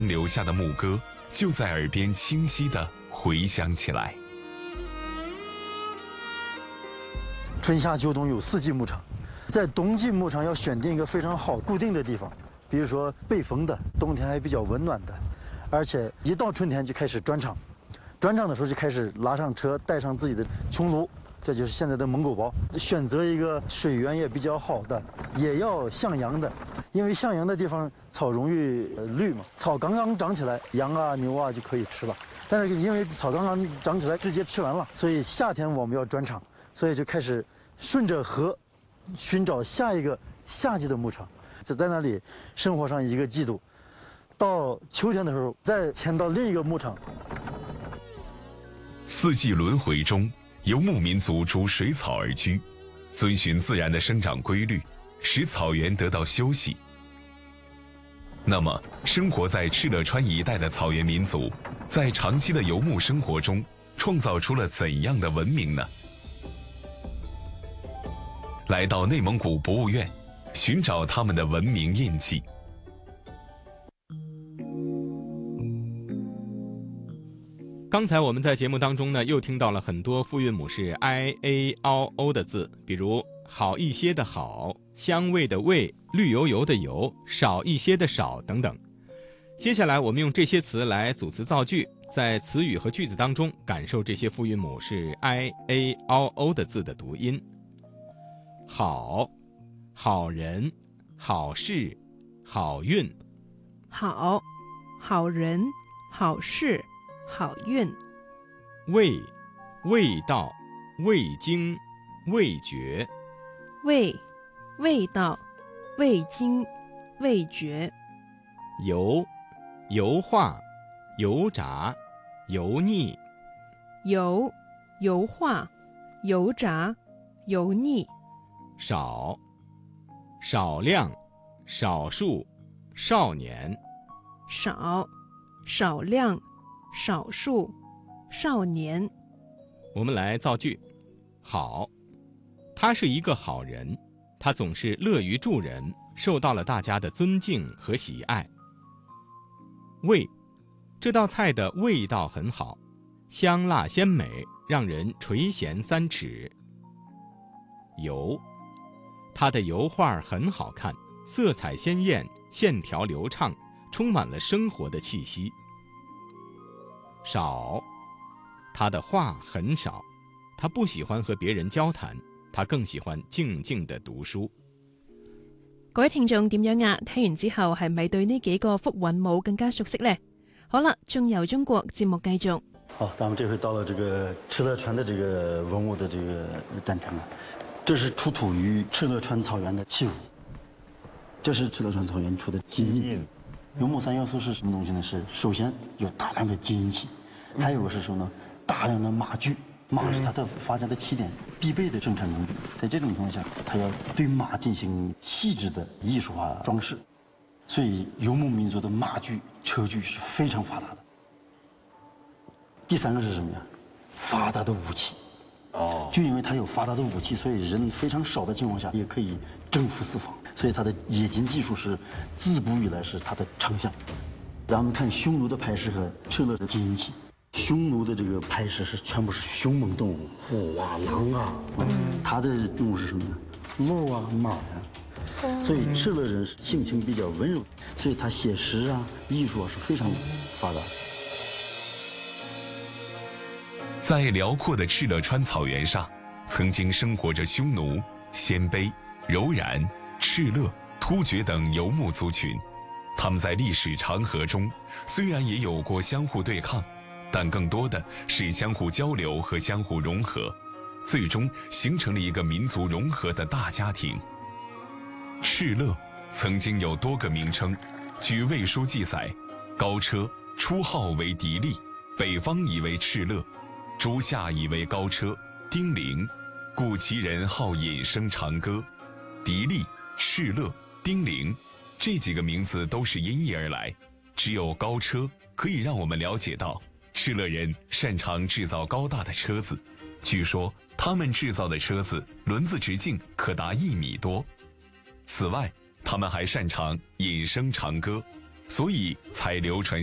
留下的牧歌就在耳边清晰地回响起来。 春夏秋冬有4季牧场，在冬季牧场要选定一个非常好固定的地方，比如说背风的，冬天还比较温暖的，而且一到春天就开始转场，转场的时候就开始拉上车，带上自己的穹庐，这就是现在的蒙古包。选择一个水源也比较好的，也要向阳的，因为向阳的地方草容易绿嘛，草刚刚长起来，羊啊牛啊就可以吃了。但是因为草刚刚长起来直接吃完了，所以夏天我们要转场，所以就开始顺着河寻找下一个夏季的牧场，就在那里生活上1个季度，到秋天的时候再迁到另一个牧场。 4季轮回中，游牧民族逐水草而居，遵循自然的生长规律，使草原得到休息。那么，生活在敕勒川一带的草原民族，在长期的游牧生活中，创造出了怎样的文明呢？来到内蒙古博物院，寻找他们的文明印记。 刚才我们在节目当中呢，又听到了很多复韵母是 i a o o 的字，比如好一些的好，香味的味，绿油油的油，少一些的少等等。接下来我们用这些词来组词造句，在词语和句子当中感受这些复韵母是 i a o o 的字的读音。好，好人，好事，好运。 好，好人，好事，好运。 味，味道，味精，味觉。 味，味道，味精，味觉。 油，油化，油炸，油腻。 油，油化，油炸，油腻。 少，少量，少数，少年。 少，少量，少数，少年。 我们来造句。好，他是一个好人，他总是乐于助人，受到了大家的尊敬和喜爱。味，这道菜的味道很好，香辣鲜美，让人垂涎3尺。油，它的油画很好看，色彩鲜艳，线条流畅，充满了生活的气息。少，他的話很少，他不喜歡和別人交談，他更喜歡靜靜地讀書。 各位聽眾點樣啊？聽完之後係咪對呢幾個復韻母更加熟悉呢？好了，中遊中國節目繼續。 好，咱們這回到了這個敕勒川的這個文物的這個展場啊。這是出土於敕勒川草原的器物，這是敕勒川草原出的金印。游牧3要素是什麼東西呢？是首先有大量的金銀器，還有是什麼呢？大量的馬具。馬是它的發家的起點，必備的生產工具。在這種情況下，它要對馬進行細緻的藝術化裝飾，所以游牧民族的馬具、車具是非常發達的。第3個是什麼呀？發達的武器。就因為它有發達的武器，所以人非常少的情況下也可以征服四方，所以它的冶金技術是自古以來是它的長項。咱們看匈奴的牌石和敕勒的金銀器，匈奴的這個牌石是全部是兇猛動物，虎啊、狼啊，它的動物是什麼呢？鹿啊、馬呀。所以敕勒人性情比較溫柔，所以他寫詩啊、藝術啊是非常發達。 在遼闊的敕勒川草原上，曾經生活着匈奴、鮮卑、柔然、敕勒、突厥等游牧族群。他們在歷史長河中，雖然也有過相互對抗，但更多的是相互交流和相互融合，最終形成了一個民族融合的大家庭。敕勒曾經有多個名稱，據魏書記載，高車初號為狄利，北方以為敕勒，諸夏以為高車、丁零，故其人好引聲長歌。狄利、敕勒、丁零這幾個名字都是音譯而來，只有高車可以讓我們了解到敕勒人擅長製造高大的車子，據說他們製造的車子輪子直徑可達1米多。此外，他們還擅長引聲長歌， 所以才流传